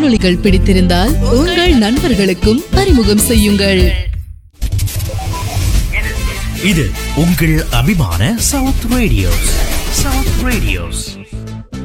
வானொலிகள் பிடித்திருந்தால் உங்கள் நண்பர்களுக்கும் அறிமுகம் செய்யுங்கள். இது உங்கள் அபிமான சவுத் ரேடியோஸ்.